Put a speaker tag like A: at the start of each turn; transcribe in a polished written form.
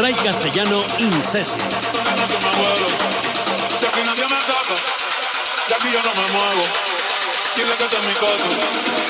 A: Ray Castellano in session.
B: No se me muero, de aquí nadie me saca, de aquí yo no me muevo, dile que este es mi cosa.